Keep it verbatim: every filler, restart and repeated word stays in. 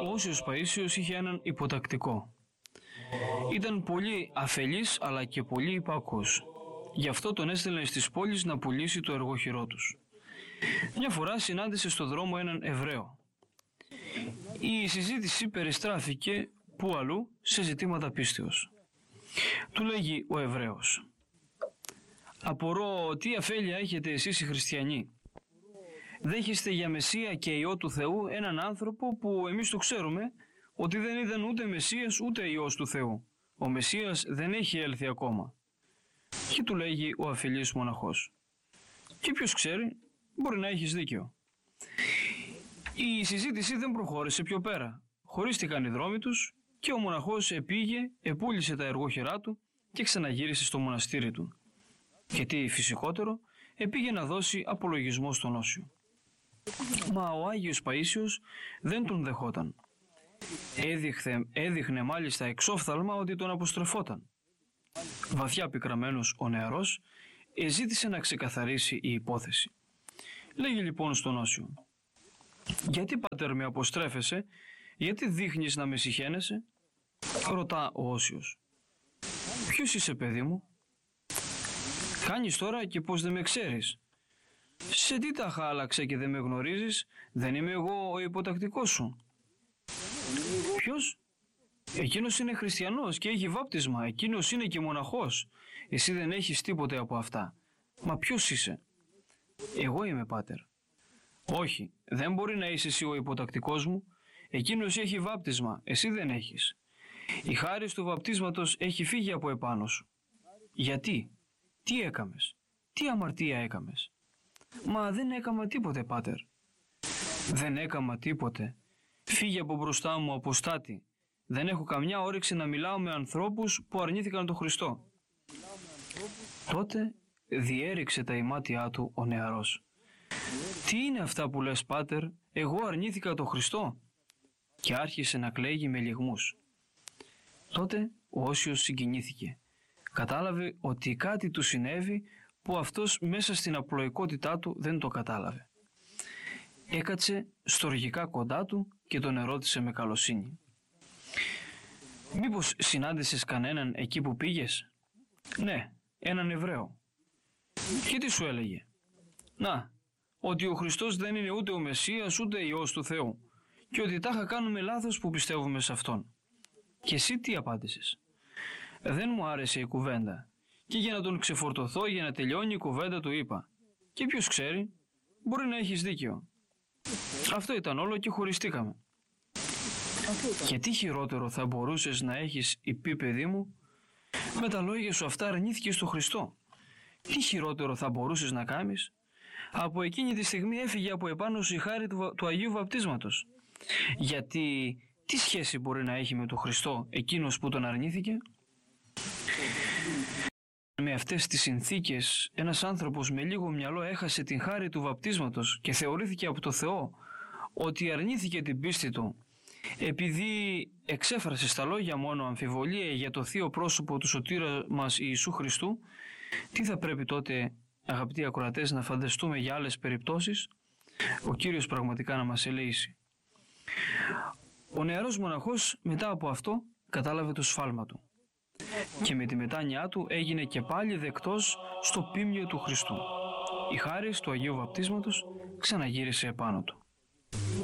Ο Όσιος Παΐσιος είχε έναν υποτακτικό. Ήταν πολύ αφελής αλλά και πολύ υπάκουος. Γι' αυτό τον έστελνε στις πόλεις να πουλήσει το εργόχειρό τους. Μια φορά συνάντησε στο δρόμο έναν Εβραίο. Η συζήτηση περιστράφηκε που αλλού σε ζητήματα πίστεως. Του λέγει ο Εβραίος: «Απορώ τι αφέλεια έχετε εσείς οι χριστιανοί. Δέχεστε για Μεσσία και Υιό του Θεού έναν άνθρωπο που εμείς το ξέρουμε ότι δεν ήταν ούτε Μεσσίας ούτε Υιός του Θεού. Ο Μεσσίας δεν έχει έλθει ακόμα». Και του λέγει ο αφελής μοναχός: «Και ποιος ξέρει, μπορεί να έχεις δίκιο». Η συζήτηση δεν προχώρησε πιο πέρα. Χωρίστηκαν οι δρόμοι τους και ο μοναχός επήγε, επούλησε τα εργόχειρά του και ξαναγύρισε στο μοναστήρι του. Και τι φυσικότερο, επήγε να δώσει απολογισμό στον Όσιο. Μα ο Άγιος Παΐσιος δεν τον δεχόταν. Έδειχνε, έδειχνε μάλιστα εξόφθαλμα ότι τον αποστρεφόταν. Βαθιά πικραμένος ο νεαρός εζήτησε να ξεκαθαρίσει η υπόθεση. Λέγει λοιπόν στον Όσιο: «Γιατί, πατέρ, με αποστρέφεσαι, γιατί δείχνεις να με συχαίνεσαι?» Ρωτά ο Όσιος: «Ποιος είσαι, παιδί μου?» «Κάνεις τώρα και πως δεν με ξέρεις. Σε τι τα χάλαξε και δεν με γνωρίζεις? Δεν είμαι εγώ ο υποτακτικός σου?» «Ποιος?» «Εκείνος είναι χριστιανός και έχει βάπτισμα, εκείνος είναι και μοναχός. Εσύ δεν έχεις τίποτε από αυτά. Μα ποιος είσαι?» «Εγώ είμαι, πάτερ». «Όχι, δεν μπορεί να είσαι εσύ ο υποτακτικός μου. Εκείνος έχει βάπτισμα, εσύ δεν έχεις. Η χάρις του βαπτίσματος έχει φύγει από επάνω σου». «Γιατί? Τι έκαμες? Τι αμαρτία έκαμες?» «Μα δεν έκαμα τίποτε, πάτερ». «Δεν έκαμα τίποτε. Φύγε από μπροστά μου, αποστάτη. Δεν έχω καμιά όρεξη να μιλάω με ανθρώπους που αρνήθηκαν τον Χριστό». Τότε διέριξε τα ημάτια του ο νεαρός. «Τι είναι αυτά που λες, πάτερ? Εγώ αρνήθηκα τον Χριστό?» Και άρχισε να κλαίγει με λυγμούς. Τότε ο Όσιος συγκινήθηκε. Κατάλαβε ότι κάτι του συνέβη που αυτός μέσα στην απλοϊκότητά του δεν το κατάλαβε. Έκατσε στοργικά κοντά του και τον ερώτησε με καλοσύνη: «Μήπως συνάντησες κανέναν εκεί που πήγες?» «Ναι, έναν Εβραίο». «Και τι σου έλεγε?» «Να, ότι ο Χριστός δεν είναι ούτε ο Μεσσίας ούτε Υιός του Θεού και ότι τάχα κάνουμε λάθος που πιστεύουμε σε Αυτόν». «Και εσύ τι απάντησες?» «Δεν μου άρεσε η κουβέντα και για να τον ξεφορτωθώ, για να τελειώνει η κουβέντα, του είπα: και ποιος ξέρει, μπορεί να έχεις δίκιο». Αυτό ήταν όλο και χωριστήκαμε. «Και τι χειρότερο θα μπορούσες να έχεις πει, παιδί μου? Με τα λόγια σου αυτά αρνήθηκες τον Χριστό. Τι χειρότερο θα μπορούσες να κάνεις? Από εκείνη τη στιγμή έφυγε από επάνω σου η χάρη του, του Αγίου Βαπτίσματος. Γιατί τι σχέση μπορεί να έχει με τον Χριστό εκείνος που τον αρνήθηκε?» Με αυτές τις συνθήκες ένας άνθρωπος με λίγο μυαλό έχασε την χάρη του βαπτίσματος και θεωρήθηκε από το Θεό ότι αρνήθηκε την πίστη του επειδή εξέφρασε στα λόγια μόνο αμφιβολία για το θείο πρόσωπο του σωτήρα μας Ιησού Χριστού. Τι θα πρέπει τότε, αγαπητοί ακροατές, να φανταστούμε για άλλες περιπτώσεις? Ο Κύριος πραγματικά να μας ελέησει. Ο νεαρός μοναχός μετά από αυτό κατάλαβε το σφάλμα του και με τη μετάνοιά του έγινε και πάλι δεκτός στο ποίμνιο του Χριστού. Η χάρις του Αγίου Βαπτίσματος ξαναγύρισε επάνω του.